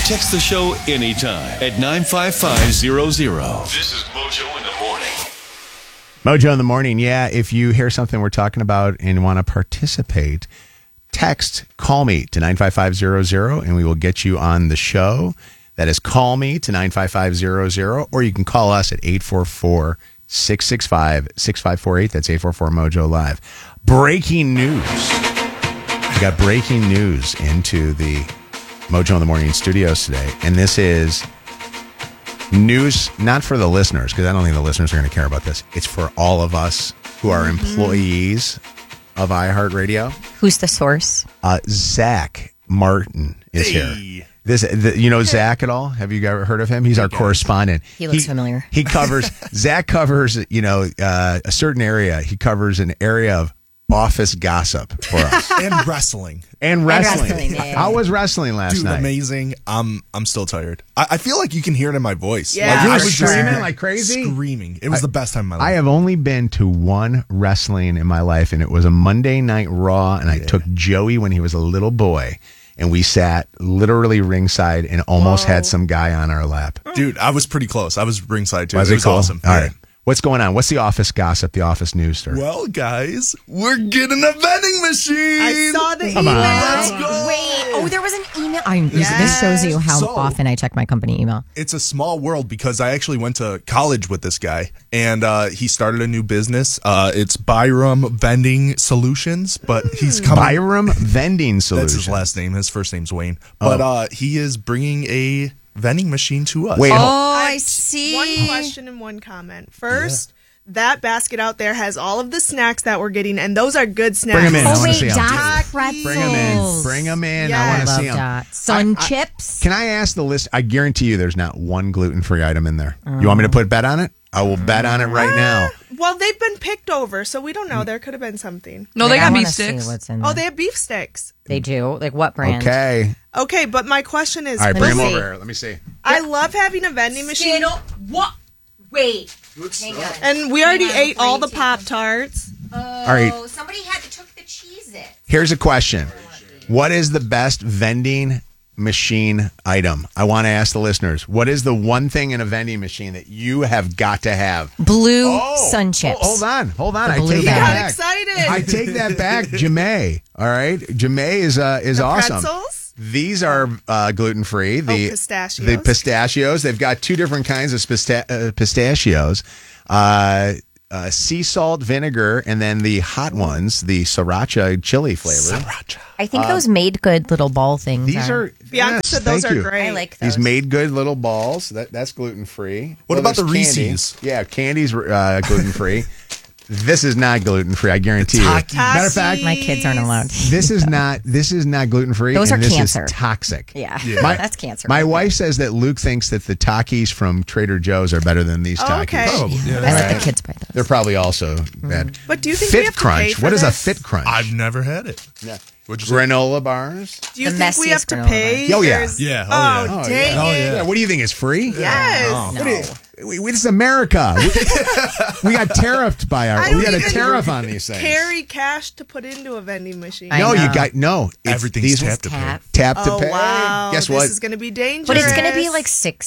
Text the show anytime at 95500. This is Mojo in the Morning. Mojo in the Morning. Yeah, if you hear something we're talking about and want to participate, text Call Me to 95500 and we will get you on the show. That is Call Me to 95500, or you can call us at 844-665-6548. That's 844-MOJO Live. Breaking news. We got breaking news into the Mojo in the Morning studios today, and this is news not for the listeners, because I don't think the listeners are going to care about this. It's for all of us who are employees of iHeartRadio. Who's the source? Zach Martin is here. You know Zach at all? Have you ever heard of him? He's our correspondent. He looks familiar. He covers, Zach covers, a certain area. He covers an area of office gossip for us. And wrestling. And wrestling. Yeah. How was wrestling last night? Amazing. I'm still tired. I feel like you can hear it in my voice. Yeah. Like, You I were was just screaming like crazy? Screaming. It was the best time of my life. I have only been to one wrestling in my life, and it was a Monday Night Raw, and I took Joey when he was a little boy, and we sat literally ringside and almost had some guy on our lap. Dude, I was pretty close. I was ringside too. Was it was cool? awesome. All Yeah. right. What's going on? What's the office gossip, the office news story? Well, guys, we're getting a vending machine. I saw the Come on. email. Let's go. Wait, there was an email. This shows you how So- often I check my company email. It's a small world because I actually went to college with this guy, and he started a new business. It's Byram Vending Solutions, but he's coming. Byram Vending Solutions. That's his last name. His first name's Wayne. But he is bringing a vending machine to us. Wait, I see. One question and one comment. First, that basket out there has all of the snacks that we're getting, and those are good snacks. Bring 'em in. I Oh, wanna wait, see 'em. Dot Pretzels. Bring them in. Bring them in. Yes. I want to Love see them. Dot. Sun chips. Can I ask the list? I guarantee you there's not one gluten-free item in there. You want me to put a bet on it? I will bet on it right now. Well, they've been picked over, so we don't know. There could have been something. No, they I got wanna beef see sticks. what's in there. Oh, they have beef sticks. They do? Like what brand? Okay. Okay, but my question is, All right, bring them see. over here. Let me see. I love having a vending machine, What? Wait. Hang on. and we already Hang on, ate all the before you take Pop-Tarts. All right. Somebody had to took the Cheez-It. Here's a question. What is the best vending machine item? I want to ask the listeners. What is the one thing in a vending machine that you have got to have? Blue Sun Chips. Hold on. The I blue take bag. that Got back. excited. I take that back. Jamay. All right. Jamay is awesome. Pretzels? These are gluten free. The pistachios. The pistachios. They've got two different kinds of pistachios. Sea salt vinegar, and then the hot ones, the sriracha chili flavor. I think those made good little ball things. These are Bianca yes, said those thank are you. great. I like those. These made good little balls. That's gluten free. What about the Reese's? Yeah, candy's gluten free. This is not gluten free. I guarantee you. Takis. Matter of fact, My kids aren't allowed. this is not gluten free. Those are this cancer. is toxic. Yeah. That's cancer. My wife says that Luke thinks that the Takis from Trader Joe's are better than these Takis. Okay. Probably. I Yeah. let the kids buy those. They're probably also bad. But do you think we Fit have to Crunch? pay for What is a this? Fit Crunch? I've never had it. Yeah. What'd you say? Granola bars. Do you The think we have messiest to granola pay? bars. Oh, yeah. There's- Yeah, Oh, oh, yeah. dang Oh, it. yeah. Yeah, what do you think? It's free? Yes. What do you- this is America. We got tariffed by I our. don't We got a even tariff on these things. Carry cash to put into a vending machine. I No, know. you got no. Everything's these tap to pay. tap to Oh, pay. wow. Guess this what? is going to be dangerous. But it's going to be like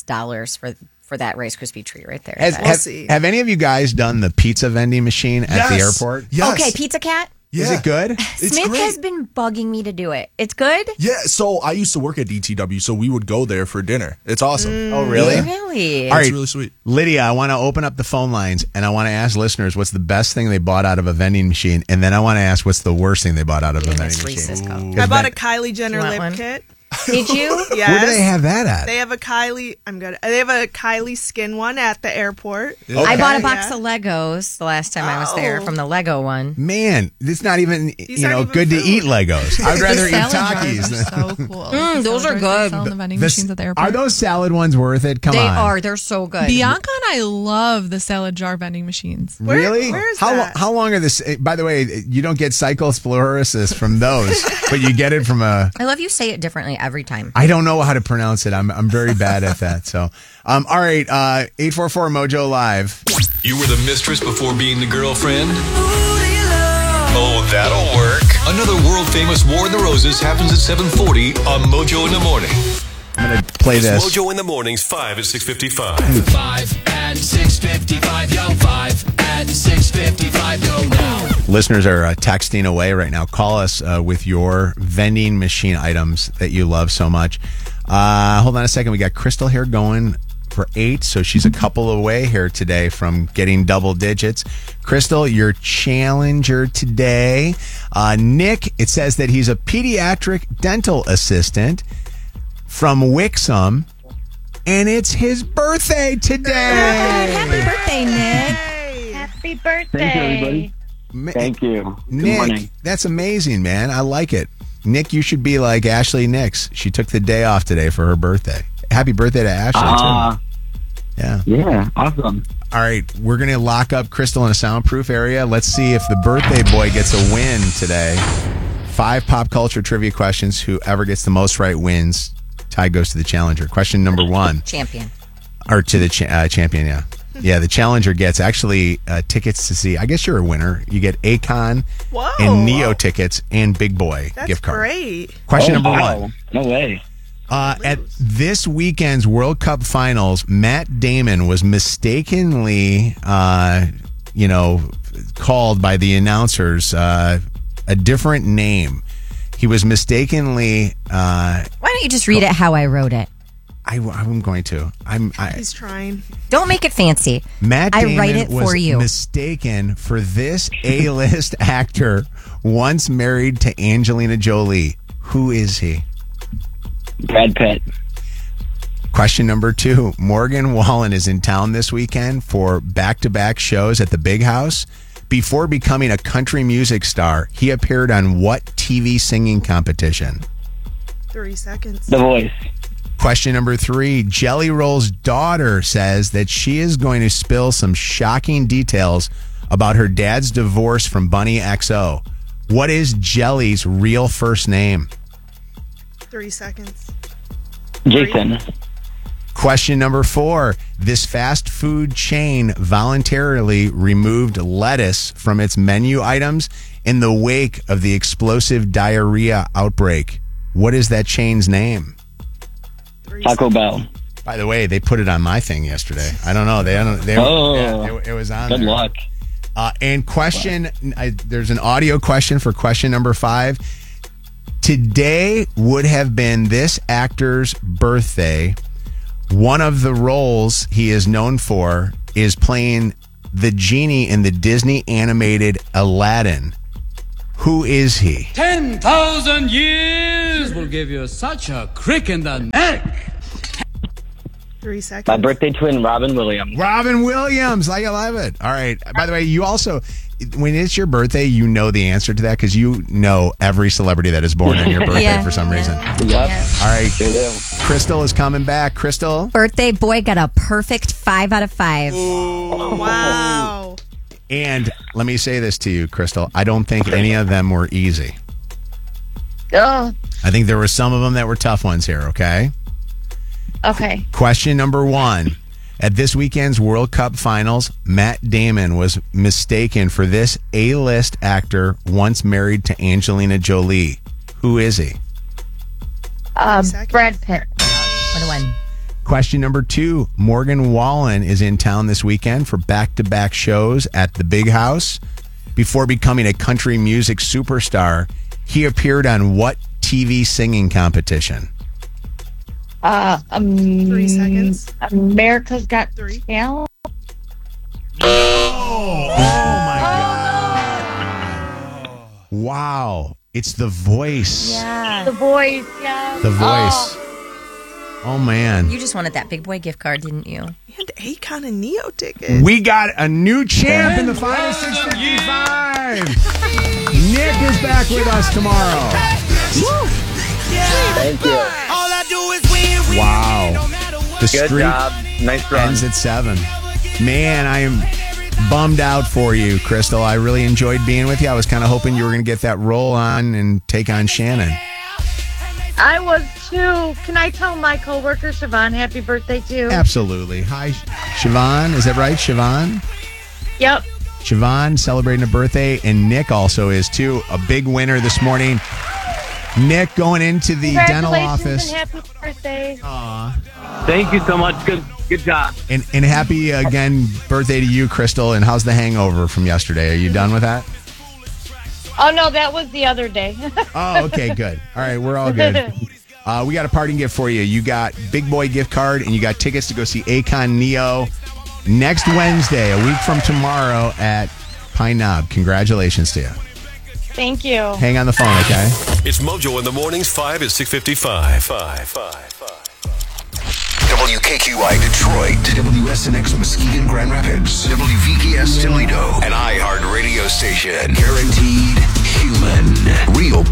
$6 for that Rice Krispie treat right there. Have, see. have any of you guys done the pizza vending machine at the Yes. airport? Yes. Okay, Pizza Cat. Yeah. Is it good? It's Smith great. has been bugging me to do it. It's good? Yeah, so I used to work at DTW, so we would go there for dinner. It's awesome. Oh, really? Really? All right. It's really sweet. Lydia, I want to open up the phone lines and I want to ask listeners what's the best thing they bought out of a vending machine, and then I want to ask what's the worst thing they bought out of a vending Reese's machine. Cup. I bought a Kylie Jenner You want lip one? kit. Did you? Yes. Where do they have that at? They have a Kylie. I'm good. They have a Kylie skin one at the airport. I bought a box Yeah. of Legos the last time I was there Oh. from the Lego one. Man, it's not even These aren't even good to food. eat Legos. I'd rather eat Salad Takis. jars are so cool. The those salad are jars they good. sell in the vending The- machines at the airport. Are those salad ones worth it? Come They on. are. They're so good. Bianca and I love the salad jar vending machines. Really? Where is how that? how long are this? By the way, you don't get cyclosporosis from those, but you get it from a. I love you say it differently every time. I don't know how to pronounce it. I'm very bad at that. So, all right, 844 Mojo Live. You were the mistress before being the girlfriend? Oh, that'll work. Another world famous War in the Roses happens at 7:40 on Mojo in the Morning. I'm going to play It's this. Mojo in the mornings, 5 at 6:55. 5 at 6:55, yo. 5 at 6:55, go now. Listeners are texting away right now. Call us with your vending machine items that you love so much. Hold on a second. We got Crystal here going for 8, so she's a couple away here today from getting double digits. Crystal, your challenger today. Nick, it says that he's a pediatric dental assistant from Wixom, and it's his birthday today. Happy birthday, Nick. Happy birthday. Thank you, everybody. Thank you. Good Nick, morning. that's amazing, man. I like it. Nick, you should be like Ashley Nix. She took the day off today for her birthday. Happy birthday to Ashley, too. Yeah. Yeah, awesome. All right, we're going to lock up Crystal in a soundproof area. Let's see if the birthday boy gets a win today. 5 pop culture trivia questions. Whoever gets the most right wins. Tie goes to the challenger. Question number 1. Champion. Or to the champion, yeah. Yeah, the challenger gets actually tickets to see. I guess you're a winner. You get Akon Whoa. and Neo tickets and Big Boy That's gift card. great. Question Oh, number wow. 1. No way. At this weekend's World Cup Finals, Matt Damon was mistakenly, called by the announcers a different name. He was mistakenly. Why don't you just read it how I wrote it? I'm going to. He's trying. Don't make it fancy. Matt Damon I write it was for you. mistaken for this A-list actor once married to Angelina Jolie. Who is he? Brad Pitt. Question number 2. Morgan Wallen is in town this weekend for back-to-back shows at the Big House. Before becoming a country music star, he appeared on what TV singing competition? 3 seconds. The Voice. Question number 3. Jelly Roll's daughter says that she is going to spill some shocking details about her dad's divorce from Bunny XO. What is Jelly's real first name? 3 seconds. Jason. Question number 4. This fast food chain voluntarily removed lettuce from its menu items in the wake of the explosive diarrhea outbreak. What is that chain's name? 3 Taco seconds. Bell. By the way, they put it on my thing yesterday. I don't know. It was on Good there. luck. And there's an audio question for question number 5. Today would have been this actor's birthday. One of the roles he is known for is playing the genie in the Disney animated Aladdin. Who is he? 10,000 years will give you such a crick in the neck. 3 seconds. My birthday twin, Robin Williams. Robin Williams. I love it. All right. By the way, you also, when it's your birthday, you know the answer to that because you know every celebrity that is born on your birthday Yeah. for some reason. Yep. All right. Sure do. Crystal is coming back. Crystal. Birthday boy got a perfect 5 out of 5. Wow. And let me say this to you, Crystal. I don't think any of them were easy. Oh, I think there were some of them that were tough ones here, okay? okay. Question number 1. At this weekend's World Cup Finals, Matt Damon was mistaken for this A-list actor once married to Angelina Jolie. Who is he? Seconds. Brad Pitt. 1-1. Question number 2. Morgan Wallen is in town this weekend for back-to-back shows at the Big House. Before becoming a country music superstar, he appeared on what TV singing competition? 3 seconds. America's Got 3. Talent. Oh my God. Wow. It's The Voice. Yeah. The Voice, yeah. The Voice. Oh, man. You just wanted that big boy gift card, didn't you? And Akon and Neo tickets. We got a new champ in the final 655. Nick is back with us tomorrow. Thank you. Wow. The Good streak job. Nice run. ends at 7. Man, I am bummed out for you, Crystal. I really enjoyed being with you. I was kind of hoping you were going to get that roll on and take on Shannon. I was too. Can I tell my coworker Siobhan happy birthday too? Absolutely. Hi, Siobhan. Is that right, Siobhan? Yep. Siobhan celebrating a birthday, and Nick also is too. A big winner this morning. Nick going into the dental Congratulations office. and happy birthday. Thank you so much. Good job. And happy, again, birthday to you, Crystal. And how's the hangover from yesterday? Are you done with that? Oh, no, that was the other day. Oh, okay, good. All right, we're all good. We got a parting gift for you. You got Big Boy gift card, and you got tickets to go see Akon Neo next Wednesday, a week from tomorrow at Pine Knob. Congratulations to you. Thank you. Hang on the phone, okay? It's Mojo in the mornings, 5 at 6:55. WKQI Detroit, WSNX Muskegon Grand Rapids, WVKS Toledo, an iHeart radio station. Guaranteed human, real